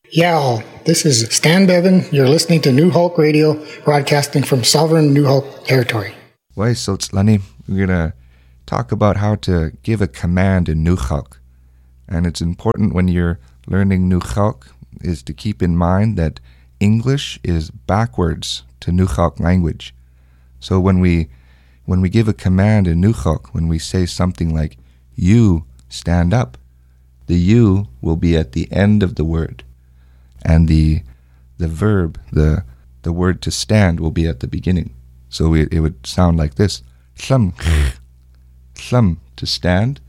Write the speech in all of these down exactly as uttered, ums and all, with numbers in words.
Yeah, this is Stan Bevan. You're listening to New Hulk Radio, broadcasting from sovereign New Hulk territory. Wai Sultzlani, we're going to talk about how to give a command in New Hulk. And it's important when you're learning New Hulk is to keep in mind that English is backwards to New Hulk language. So when we when we give a command in New Hulk, when we say something like, you stand up, the you will be at the end of the word. And the the verb, the the word to stand will be at the beginning. So it, it would sound like this. Shlam, shlam, to stand.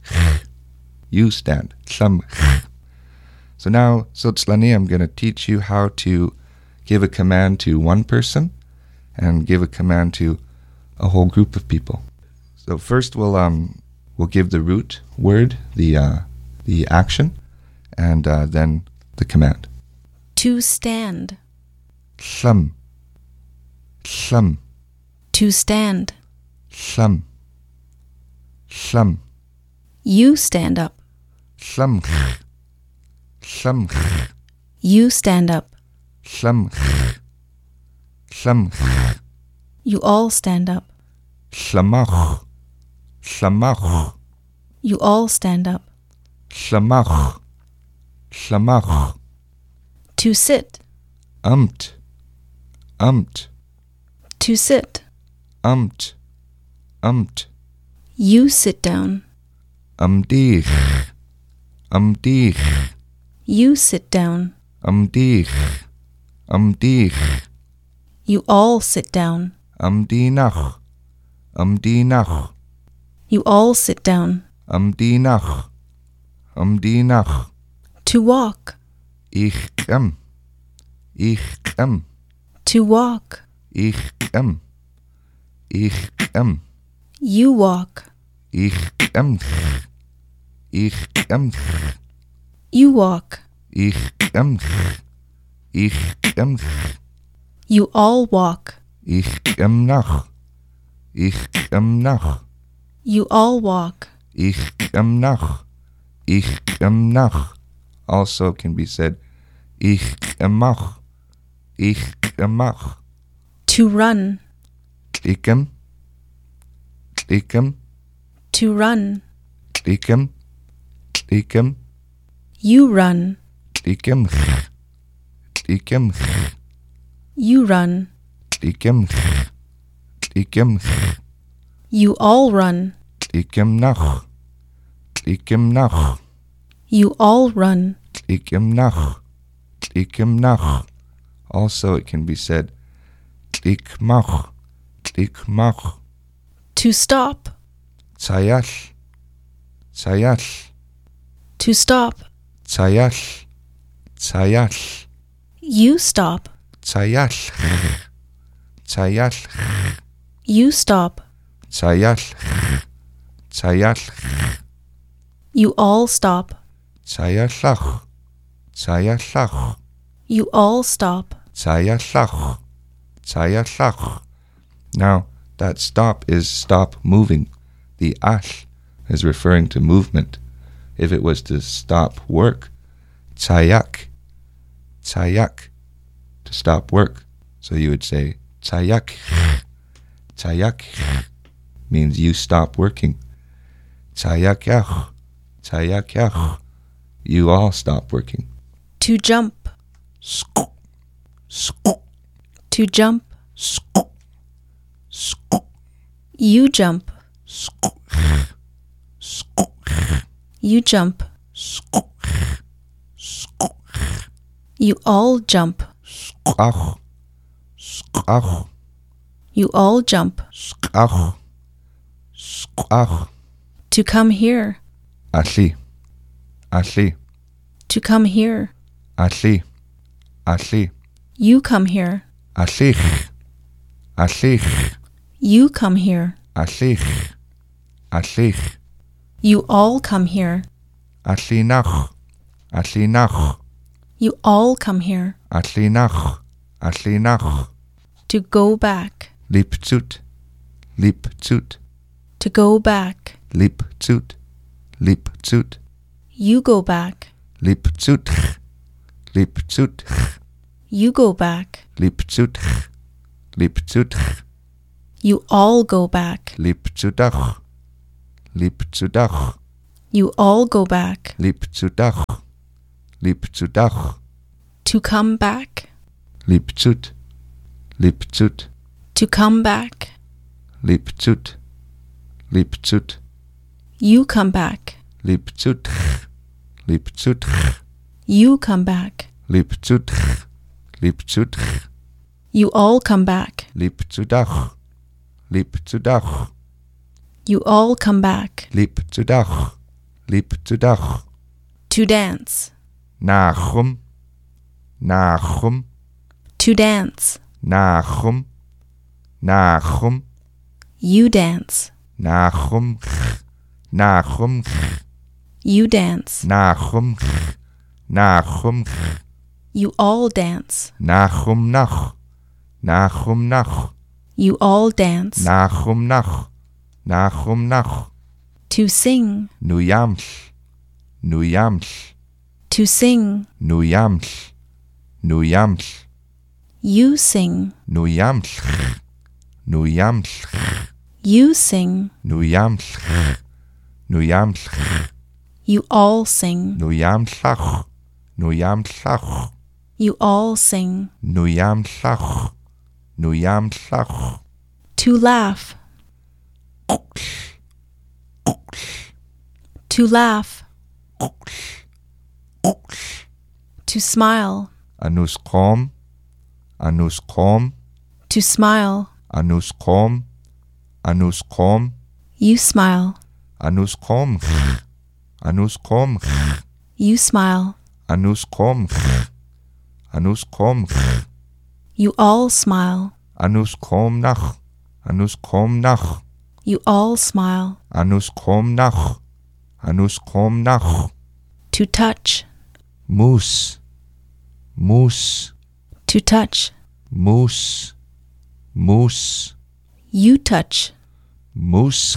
You stand. Shlam. So now, Sultzlani, I'm going to teach you how to give a command to one person and give a command to a whole group of people. So first we'll um we'll give the root word, the uh, the action, and uh, then the command. To stand. Shlam. Shlam. To stand. Shlam. Shlam. You stand up. Shlam. Shlam. You stand up. Shlam. Shlam. You all stand up. Shlamach. Shlamach. You all stand up. Shlamach. Shlamach. To sit. Umt. Umt. To sit. Umt. Umt. You sit down. Umdich. Umdich. You sit down. Umdich. Umdich. You all sit down. Umdinach. Umdinach. You all sit down. Umdinach. Umdinach. To walk. Ich am. Ich am. To walk. Ich am. Ich am. You walk. Ich am. Ich am. You walk. Ich am. Ich am. You all walk. Ich am nach. Ich am nach. You all walk. Ich am nach. Ich am nach. Also can be said, ich amach. Ich amach. To run. Klikem. Klikem. To run. Klikem. Klikem. You run. Klikem. Klikem. You run. Klikem. Klikem. You all run. Klikem nach. Klikem nach. You all run. Klikem nach. Klikem nach. Also it can be said, klikmach. Klikmach. To stop. Tsayash. Tsayash. To stop. Tsayash. Tsayash. You stop. Tsayash. Tsayash. You stop. Tsayash. Tsayash. You all stop. Tsayashach. Tsayashach. You all stop. Tsayashach. Tsayashach. Now, that stop is stop moving. The ash is referring to movement. If it was to stop work, tsayak. Tsayak. To stop work. So you would say, tsayak. Tsayak means you stop working. Tsayakyach. Tsayakyach. You all stop working. To jump. Sk. Sk. To jump. Sk. Sk. You jump. Sk. Sk. You jump. Sk. Sk. You all jump. Skach. Skach. You all jump. Skach. Skach. To come here. Asli. Asli. To come here. Asli. Asli. You come here. Aslich. Aslich. You come here. Aslich. Aslich. You all come here. Aslinach. Aslinach. You all come here. Aslinach. Aslinach. To go back. Lipzut. Lipzut. To go back. Lipzut. Lipzut. You go back. Lipzut. Liptsut. You go back. Liptsut. Liptsut. You all go back. Liptsutach. Liptsutach. You all go back. Liptsutach. Liptsutach. To come back. Liptsut. Liptsut. To come back. Liptsut. Liptsut. You come back. Liptsut. Liptsut. You come back. Liptsut. Liptsut. You all come back. Liptsudach. Liptsudach. You all come back. Liptsudach. Liptsudach. To dance. Nachum. Nachum. To dance. Nachum. Nachum. You dance. Nachum. Nachum. You dance. Nachum. Nachum. You all dance. Nachum nach. Nachum nach. You all dance. Nachum nach. Nachum nach. To sing. Nuyaml. Nuyaml. To sing. Nuyaml. Nuyaml. You sing. Nuyaml. Nuyaml. You sing. Nuyaml. Nuyaml. You all sing. Nuyamlach. Nuyamlach. You all sing. Nuyamlach. Nuyamlach. To laugh. To laugh. To smile. Anuskom. Anuskom. To smile. Anuskom. Anuskom. You smile. Anuskom. Anuskom. You smile. Anuskom. Anuskom. You all smile. Anuskom nach. Anuskom nach. You all smile. Anuskom nach. Anuskom nach. To touch. Moose. Moose. To touch. Moose. Moose. You touch. Moose.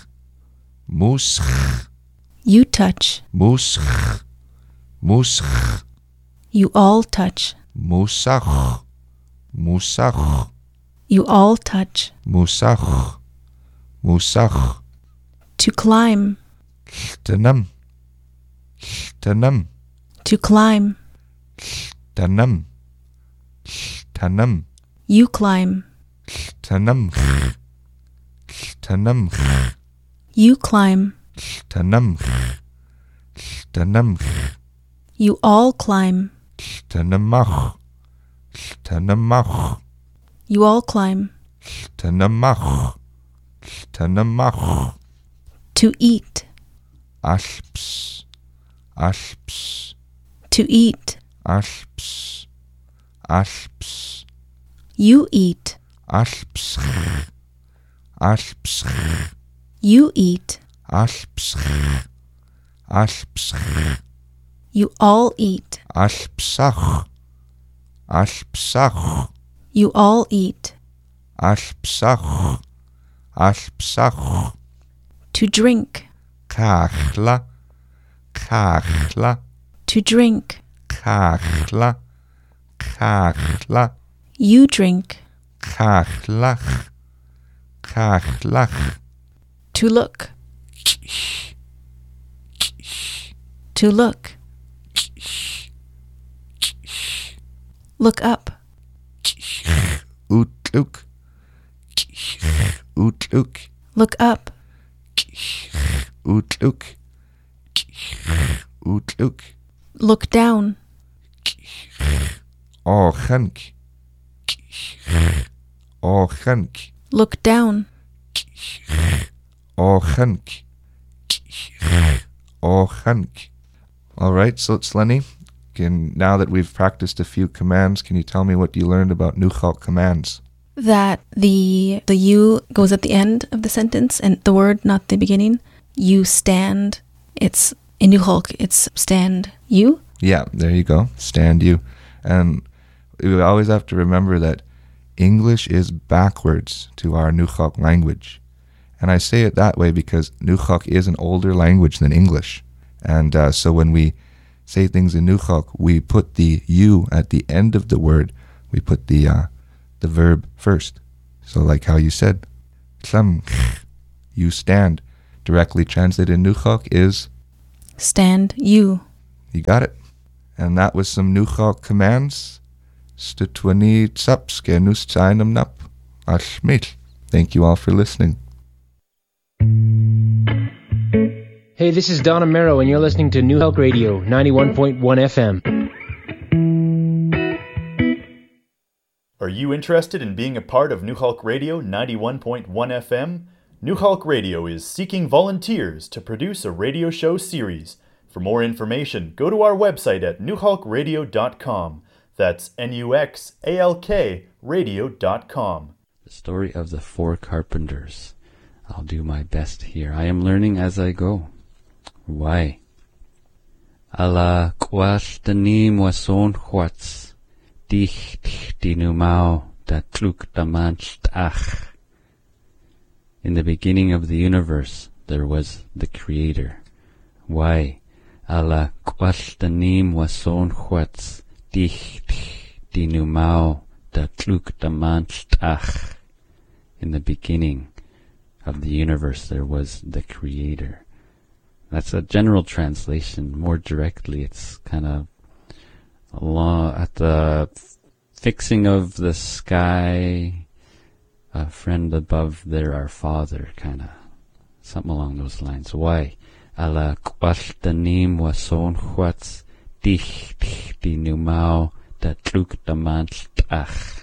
Moose. You touch. Moose. Moose. You all touch. Moosach. Moosach. You all touch. Moosach. Moosach. To climb. Tanam. Tanam. To climb. Tanam. Tanam. You climb. Tanam. Tanam. You climb. Tanam. Tanam. You all climb. Tanamach. Tanamach. You all climb. Tanamach. Tanamach. To eat. Alps. Alps. To eat. Alps. Alps. You eat. Alps. Alps. You eat. Alps. Alps. You all eat. Alpsach. Alpsach. You all eat. Alpsach. Alpsach. To drink. Kachla. Kachla. To drink. Kachla. Kachla. You drink. Kachlach. Kachlach. To look. To look. Look up. Utluk. Utluk. Look up. Utluk. Utluk. Look down. Ochank. Ochank. Look down. Ochank. Ochank. All right, so it's Lenny. Can, now that we've practiced a few commands, can you tell me what you learned about Nukhalk commands? That the the you goes at the end of the sentence and the word, not the beginning. You stand. It's in Nukhalk. It's stand you. Yeah, there you go. Stand you. And we always have to remember that English is backwards to our Nukhalk language. And I say it that way because Nukhalk is an older language than English. And uh, so when we say things in Nuxalk, we put the U at the end of the word. We put the uh, the verb first. So like how you said, Tlam, you stand. Directly translated in Nuxalk is stand you. You got it. And that was some Nuxalk commands. Stutwani tsapske nustsainam nap. Ashmit. Thank you all for listening. Hey, this is Don Amero, and you're listening to New Hulk Radio, ninety-one point one F M. Are you interested in being a part of New Hulk Radio, ninety-one point one F M? New Hulk Radio is seeking volunteers to produce a radio show series. For more information, go to our website at new hulk radio dot com. That's N U X A L K radio dot com. The story of the four carpenters. I'll do my best here. I am learning as I go. Why? Ala kwash danim wason chwats. Dich dinumau da tluk damanch ach. In the beginning of the universe, there was the Creator. Why? Ala kwash danim wason chwats. Dich dinumau da tluk damanch ach. In the beginning of the universe, there was the Creator. That's a general translation. More directly, it's kind of along at the fixing of the sky, a friend above there, our Father, kind of something along those lines. Why? Ala kwashtanim wason chwats dich di numau da tluk damanch ach.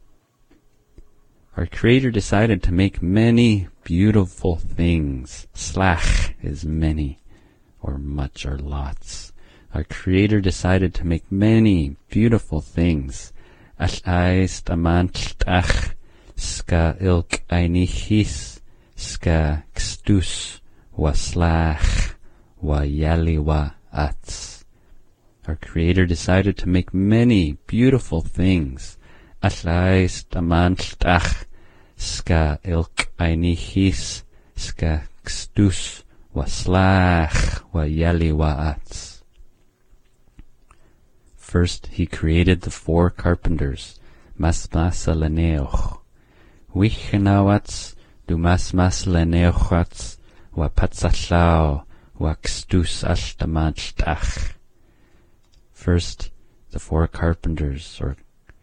Our Creator decided to make many beautiful things. Slach is many, or much, or lots. Our Creator decided to make many beautiful things. Ash'ais damanchtach, ska ilk einichis, ska kstus, wa slach, wa yaliwa ats. Our Creator decided to make many beautiful things. Ash'ais damanchtach, ska ilk einichis, ska kstus, wa slach, wa yaliwa ats. First, he created the four carpenters, masmasa leneoch. Wichenawats, du masmas leneochats, wa patzachlau, wa kstus ashtamanchtach. First, the four carpenters, or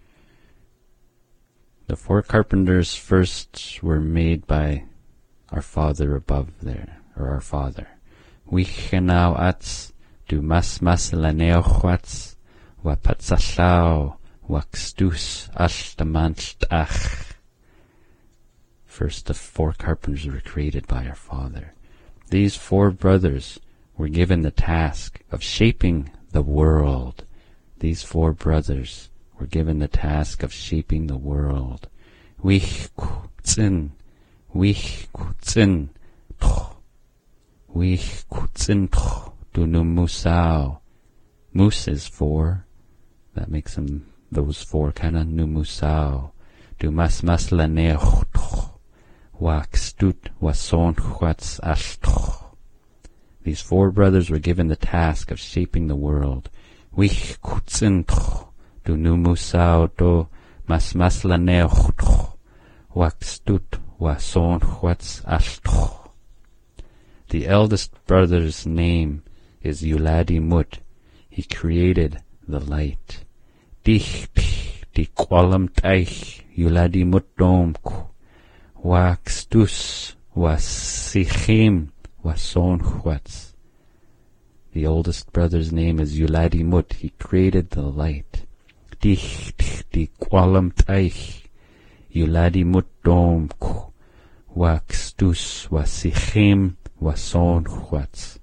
the four carpenters first were made by our Father above there, or our Father. Wichenawats, du masmas leneochats, wa patzachlau, wa kstus ashtamanchtach. First, the four carpenters were created by our Father. These four brothers were given the task of shaping the world. These four brothers were given the task of shaping the world. Wich kutzin, wich kutzin, toch, wich kutzin, toch, du numusau. Mus is four. That makes them, those four kind of numusau. Du mas mas laneoch, toch, wa kstut, wa son chwats ash, toch. These four brothers were given the task of shaping the world. Wich kutzin, toch, du numusau do mas mas laneoch, toch, wa kstut, wa son chwats ash, toch. The eldest brother's name is Yuladi Mut. He created the light. Dich di qualam taich Yuladi Mut domku. Wa kstus wa sichim wa son chwats. The oldest brother's name is Yuladi Mut. He created the light. Dich di qualam taich Yuladi Mut domku. Wa kstus wa sichim wa son chwats.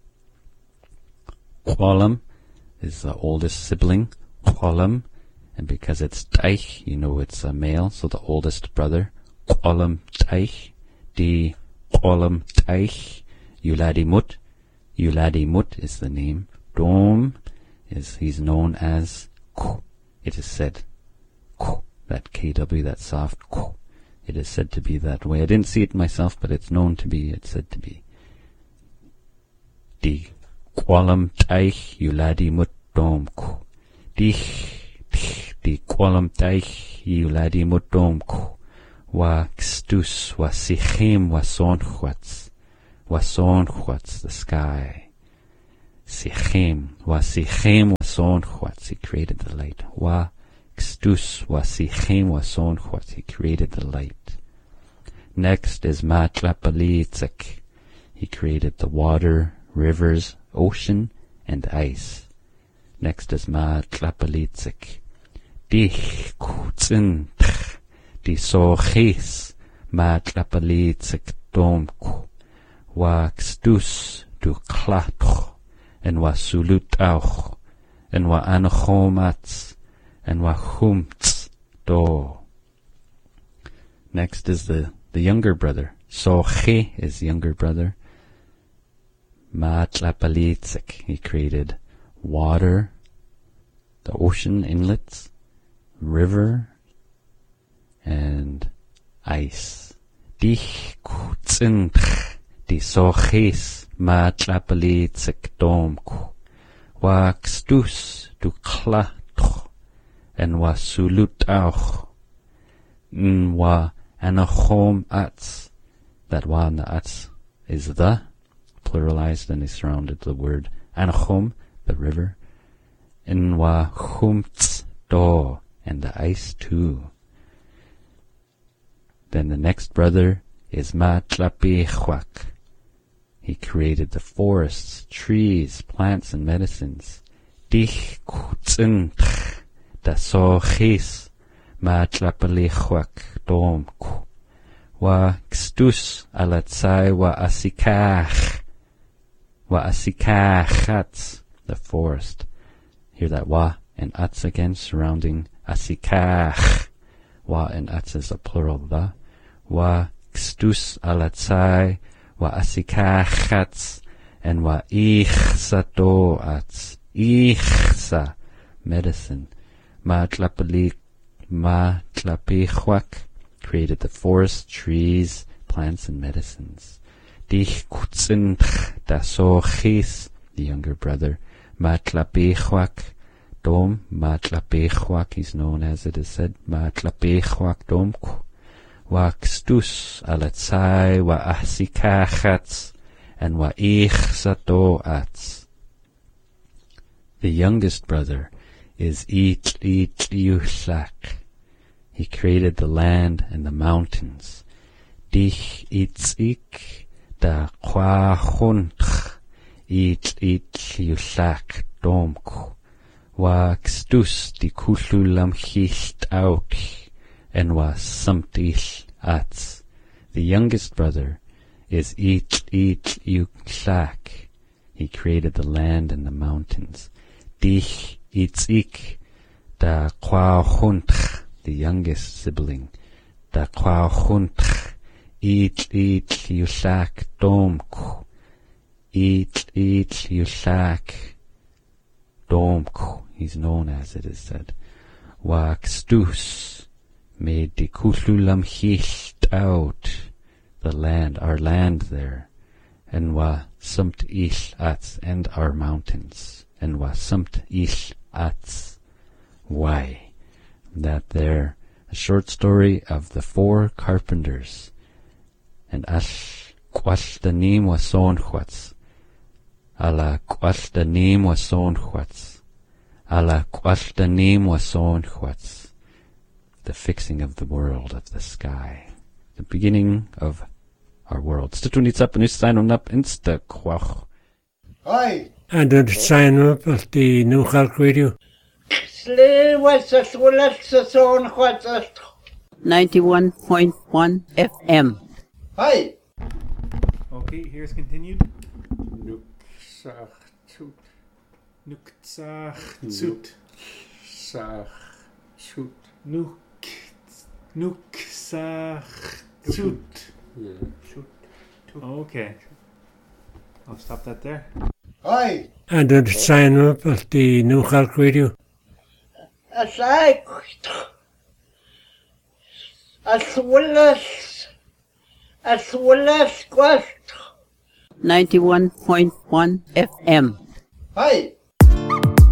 Qualam is the oldest sibling, Qualam, and because it's Taich, you know it's a male, so the oldest brother, Qualam Taich, Di Qualam Taich, Yuladi Mut. Yuladi Mut is the name. Dom is, he's known as Ku. It is said, Ku, that K W, that soft Ku. It is said to be that way. I didn't see it myself, but it's known to be, it's said to be. Di Qualam Taich Yuladi Mut domku. Dich, dich, di qualam daich iuladi mudomku. Wa xtus wa sichim wa sonchwats. Wa sonchwats, the sky. Sichim, wa sichim wa sonchwats, he created the light. Wa xtus wa sichim wa sonchwats, he created the light. Next is Matlapalitzik. He created the water, rivers, ocean, and ice. Next is Matlapalitzik. Dich kutzin tch, di sochis, Matlapalitzik domku. Wa xtus du klatuch, en wa sulut auch, en wa anachomats, en wa chumts do. Next is the, the younger brother. Sochi is younger brother. Matlapalitzik, he created water, the ocean inlets, river, and ice. Dich kutzintch, di sochis, matlapalitzik domku. Wa xtus du klatuch, en wa sulut auch, n wa anachom ats. That wa and the ats is the, pluralized, and he surrounded the word anachom, the river, en wa chumts do, and the ice too. Then the next brother is Matlapichwak. He created the forests, trees, plants, and medicines. Dich kutzintch, da sochis, Matlapalichwak domku. Wa xtus alatzai wa asikach. Wa asikachats, the forest. Hear that wa and ats again, surrounding asikach. Wa and ats is a plural the. Wa xtus alatzai wa asikachats, and wa ichsato ats. Ichsa, medicine. Matlapalik, matlapichwak, created the forest, trees, plants, and medicines. Dich kutzintch da sochis, the younger brother. Matlapichwak dom, Matlapichwak, he's known as it is said, Matlapichwak domku. Wa xtus alatzai wa asikachats, and wa ichsato ats. The youngest brother is Itliutlak. He created the land and the mountains. Dich itzik da quachuntch, Itliutlak domku. Wa xtus di kululam chicht out, and wa sumtish ats. The youngest brother is Itliutlak. He created the land and the mountains. Dich itzik da quachuntch, the youngest sibling. Da quachuntch, Itliutlak domku. Itliutlak domku, he's known as it is said. Wa xtus made the kululam hicht out, the land, our land there. And wa sumt ish ats, and our mountains. And wa sumt ish ats. Why? That there, a short story of the four carpenters. And ash quashdanim wa sonchwats. Ala quashdanim wa sonchwats. Ala quashdanim wa sonchwats. The fixing of the world, of the sky. The beginning of our world. Stutunitzap and Usainunap insta quach. Hi. And the sign up of the New Hulk Radio. ninety-one point one F M. Hi. Okay, here's continued. Nuksach chut. Nuksach chut. Sach chut. Nuk. Nuksach chut. Shoot. Okay. I'll stop that there. Hi. And the sign up of the New Hulk Radio. As I as well as as well as ninety-one point one F M. Hi.